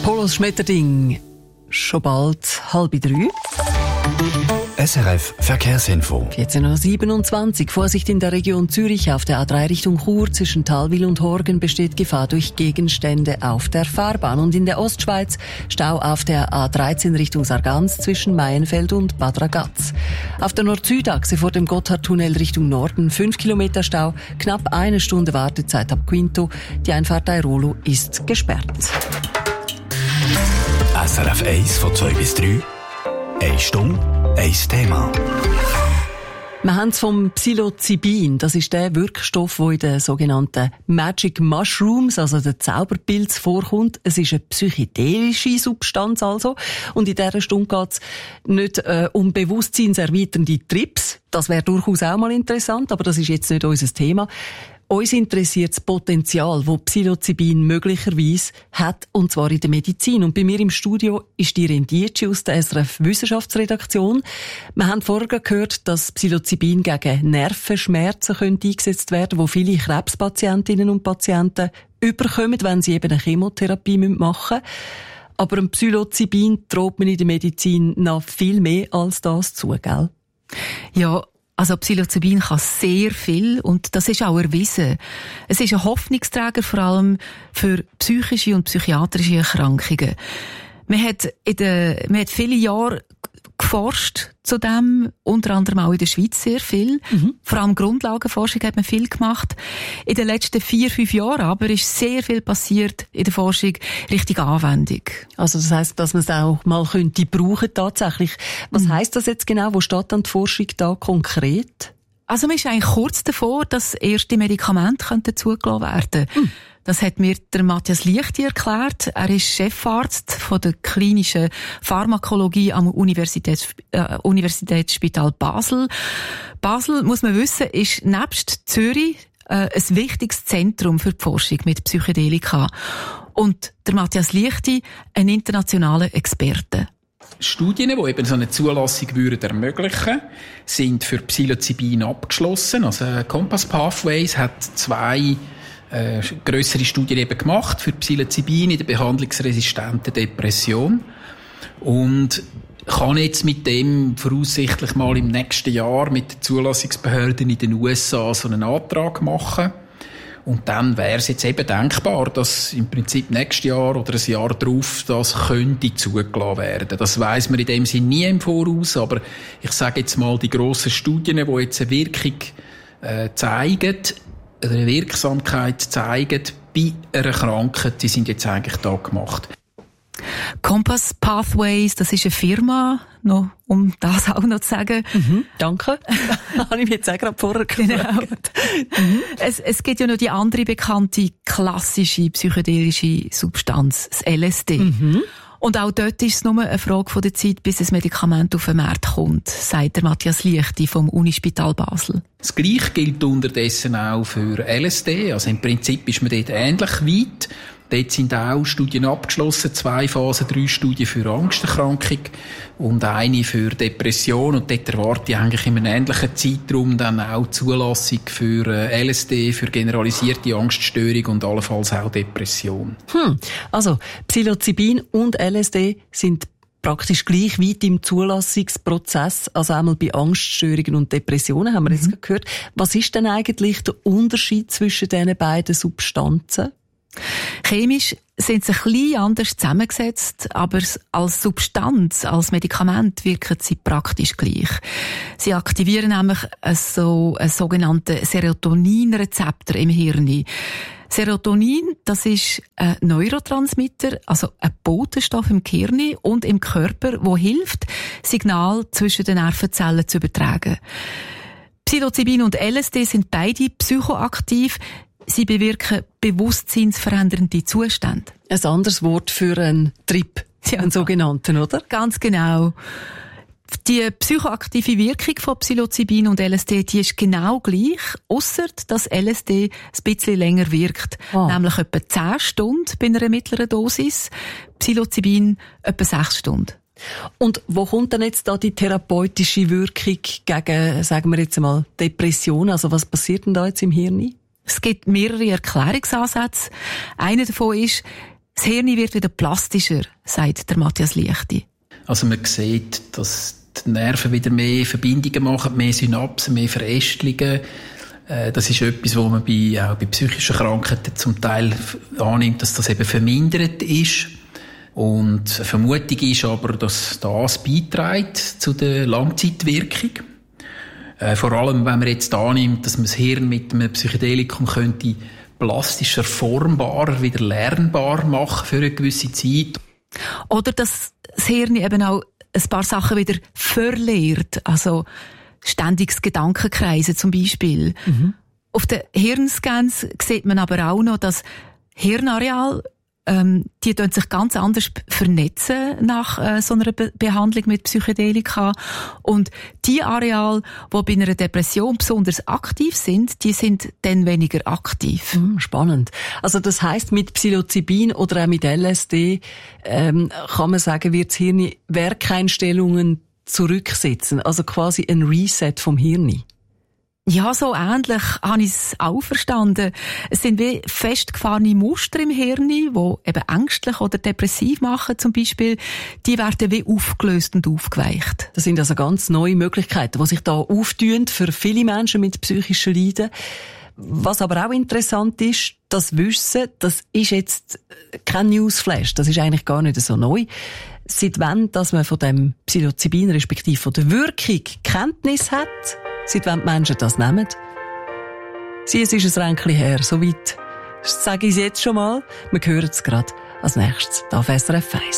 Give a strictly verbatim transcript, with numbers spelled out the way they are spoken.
Polos Schmetterding. Schon bald halb drei. S R F Verkehrsinfo. vierzehn Uhr siebenundzwanzig. Vorsicht in der Region Zürich. Auf der A drei Richtung Chur zwischen Thalwil und Horgen besteht Gefahr durch Gegenstände auf der Fahrbahn. Und in der Ostschweiz Stau auf der A dreizehn Richtung Sargans zwischen Maienfeld und Bad Ragaz. Auf der Nord-Süd-Achse vor dem Gotthardtunnel Richtung Norden fünf Kilometer Stau, knapp eine Stunde Wartezeit ab Quinto. Die Einfahrt Airolo ist gesperrt. S R F eins von zwei bis drei. Eine Stunde, ein Thema. Wir haben es vom Psilocybin. Das ist der Wirkstoff, der in den sogenannten Magic Mushrooms, also den Zauberpilz, vorkommt. Es ist eine psychedelische Substanz also. Und in dieser Stunde geht es nicht äh, um bewusstseinserweiternde Trips. Das wäre durchaus auch mal interessant, aber das ist jetzt nicht unser Thema. Uns interessiert das Potenzial, das Psilocybin möglicherweise hat, und zwar in der Medizin. Und bei mir im Studio ist die Rendici aus der S R F Wissenschaftsredaktion. Wir haben vorher gehört, dass Psilocybin gegen Nervenschmerzen könnte eingesetzt werden, wo viele Krebspatientinnen und Patienten überkommen, wenn sie eben eine Chemotherapie machen müssen. Aber ein Psilocybin traut man in der Medizin noch viel mehr als das zu, gell? Ja, also Psilocybin kann sehr viel und das ist auch erwiesen. Es ist ein Hoffnungsträger vor allem für psychische und psychiatrische Erkrankungen. Man hat, in der, man hat viele Jahre geforscht zu dem, unter anderem auch in der Schweiz sehr viel. Mhm. Vor allem Grundlagenforschung hat man viel gemacht. In den letzten vier, fünf Jahren aber ist sehr viel passiert in der Forschung Richtung Anwendung. Also das heisst, dass man es auch mal könnte brauchen tatsächlich. Was mhm. heisst das jetzt genau? Wo steht dann die Forschung da konkret? Also man ist eigentlich kurz davor, dass erste Medikamente zugelassen werden können. Mhm. Das hat mir der Matthias Lichti erklärt. Er ist Chefarzt von der klinischen Pharmakologie am Universitäts, äh, Universitätsspital Basel. Basel, muss man wissen, ist nebst Zürich äh, ein wichtiges Zentrum für die Forschung mit Psychedelika. Und der Matthias Lichti, ein internationaler Experte. Studien, die eben so eine Zulassung würden ermöglichen, sind für Psilocybin abgeschlossen. Also Compass Pathways hat zwei äh, grössere Studien eben gemacht für Psilocybin in der behandlungsresistenten Depression und kann jetzt mit dem voraussichtlich mal im nächsten Jahr mit den Zulassungsbehörden in den U S A so einen Antrag machen. Und dann wäre es jetzt eben denkbar, dass im Prinzip nächstes Jahr oder ein Jahr darauf das könnte zugelassen werden. Das weiss man in dem Sinne nie im Voraus, aber ich sage jetzt mal, die grossen Studien, die jetzt eine Wirkung äh, zeigen, eine Wirksamkeit zeigen bei einer Krankheit, die sind jetzt eigentlich da gemacht. Compass Pathways, das ist eine Firma, noch, um das auch noch zu sagen. Mhm, danke. Habe ich mir jetzt auch gerade vorher genau. mhm. es, es gibt ja noch die andere bekannte klassische psychedelische Substanz, das L S D. Mhm. Und auch dort ist es nur eine Frage von der Zeit, bis ein Medikament auf den Markt kommt, sagt der Matthias Lichti vom Unispital Basel. Das Gleiche gilt unterdessen auch für L S D. Also im Prinzip ist man dort ähnlich weit. Dort sind auch Studien abgeschlossen, zwei Phasen, drei Studien für Angsterkrankung und eine für Depression. Und dort erwarte ich eigentlich in einem ähnlichen Zeitraum dann auch Zulassung für L S D, für generalisierte Angststörung und allenfalls auch Depression. Hm. Also Psilocybin und L S D sind praktisch gleich weit im Zulassungsprozess, also einmal bei Angststörungen und Depressionen, haben wir jetzt mhm. gehört. Was ist denn eigentlich der Unterschied zwischen diesen beiden Substanzen? Chemisch sind sie ein bisschen anders zusammengesetzt, aber als Substanz, als Medikament wirken sie praktisch gleich. Sie aktivieren nämlich so einen sogenannten Serotoninrezeptor im Hirn. Serotonin, das ist ein Neurotransmitter, also ein Botenstoff im Gehirn und im Körper, der hilft, Signale zwischen den Nervenzellen zu übertragen. Psilocybin und L S D sind beide psychoaktiv. Sie bewirken bewusstseinsverändernde Zustände. Ein anderes Wort für einen Trip, ja, einen sogenannten, oder? Ganz genau. Die psychoaktive Wirkung von Psilocybin und L S D, die ist genau gleich, ausser dass L S D ein bisschen länger wirkt. Ah. Nämlich etwa zehn Stunden bei einer mittleren Dosis, Psilocybin etwa sechs Stunden. Und wo kommt denn jetzt da die therapeutische Wirkung gegen, sagen wir jetzt einmal, Depression? Also was passiert denn da jetzt im Hirn? Es gibt mehrere Erklärungsansätze. Einer davon ist, Das Hirn wird wieder plastischer, sagt der Matthias Liechti. Also man sieht, dass die Nerven wieder mehr Verbindungen machen, mehr Synapsen, mehr Verästelungen. Das ist etwas, was man bei, auch bei psychischen Krankheiten zum Teil annimmt, dass das eben vermindert ist. Und eine Vermutung ist aber, dass das beiträgt zu der Langzeitwirkung. Äh, vor allem, wenn man jetzt annimmt, dass man das Hirn mit einem Psychedelikum könnte plastischer, formbarer, wieder lernbar machen für eine gewisse Zeit. Oder dass das Hirn eben auch ein paar Sachen wieder verlehrt. Also ständiges Gedankenkreisen zum Beispiel. Mhm. Auf den Hirnscans sieht man aber auch noch, dass Hirnareal, ähm, die tun sich ganz anders vernetzen nach äh, so einer Be- Behandlung mit Psychedelika. Und die Areale, die bei einer Depression besonders aktiv sind, die sind dann weniger aktiv. Mhm, spannend. Also das heisst, mit Psilocybin oder auch mit L S D ähm, kann man sagen, wird das Hirn Werkeinstellungen zurücksetzen, also quasi ein Reset vom Hirn. Ja, so ähnlich habe ich es auch verstanden. Es sind wie festgefahrene Muster im Hirn, die eben ängstlich oder depressiv machen zum Beispiel, die werden wie aufgelöst und aufgeweicht. Das sind also ganz neue Möglichkeiten, die sich da auftun für viele Menschen mit psychischen Leiden. Was aber auch interessant ist, das Wissen, das ist jetzt kein Newsflash, das ist eigentlich gar nicht so neu. Seit wann, dass man von dem Psilocybin, respektive von der Wirkung Kenntnis hat, seit wann die Menschen das nehmen. Sie, es ist ein Ränkchen her, soweit sage ich es jetzt schon mal. Wir hören es gerade als nächstes auf S R F eins.